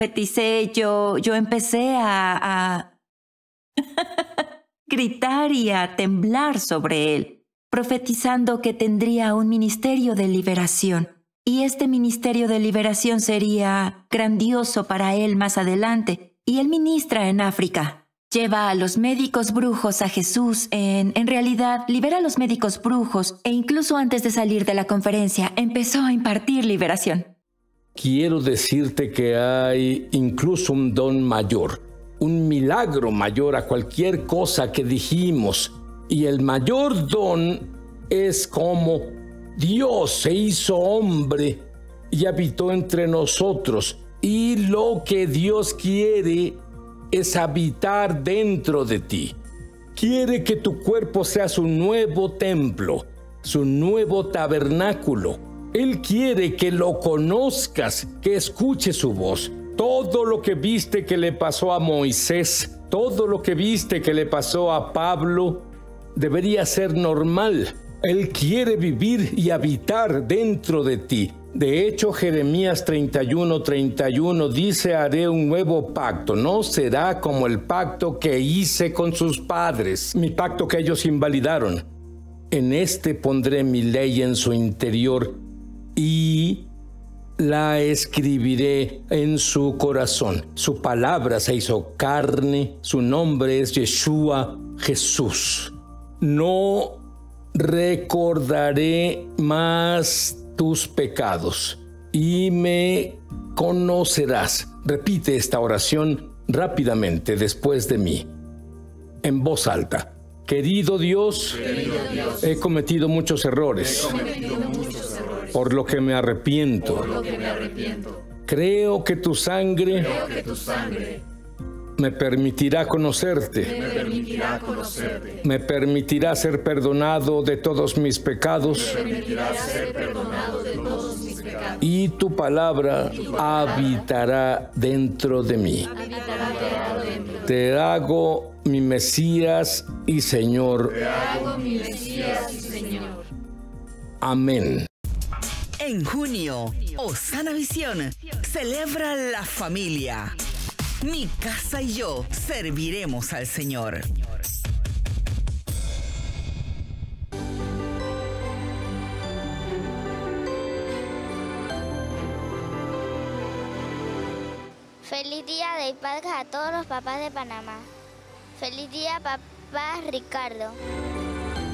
profeticé, yo empecé a gritar y a temblar sobre él, profetizando que tendría un ministerio de liberación. Y este ministerio de liberación sería grandioso para él más adelante. Y él ministra en África. Lleva a los médicos brujos a Jesús. En realidad, libera a los médicos brujos. E incluso antes de salir de la conferencia, empezó a impartir liberación. Quiero decirte que hay incluso un don mayor, un milagro mayor a cualquier cosa que dijimos. Y el mayor don es como Dios se hizo hombre y habitó entre nosotros. Y lo que Dios quiere es habitar dentro de ti. Quiere que tu cuerpo sea su nuevo templo, su nuevo tabernáculo. Él quiere que lo conozcas, que escuches su voz. Todo lo que viste que le pasó a Moisés, todo lo que viste que le pasó a Pablo, debería ser normal. Él quiere vivir y habitar dentro de ti. De hecho, Jeremías 31:31 dice: haré un nuevo pacto, no será como el pacto que hice con sus padres, mi pacto que ellos invalidaron. En este pondré mi ley en su interior y la escribiré en su corazón. Su palabra se hizo carne, su nombre es Yeshua, Jesús. No recordaré más tus pecados y me conocerás. Repite esta oración rápidamente después de mí, en voz alta. Querido Dios, he cometido muchos errores, por lo que me arrepiento. Creo que tu sangre me permitirá conocerte. Me permitirá ser perdonado de todos mis pecados. Y tu palabra habitará dentro de mí. Te hago mi Mesías y Señor. Amén. En junio, Osana Visión celebra la familia. Mi casa y yo serviremos al Señor. Feliz Día de Padres a todos los papás de Panamá. Feliz día, papá Ricardo.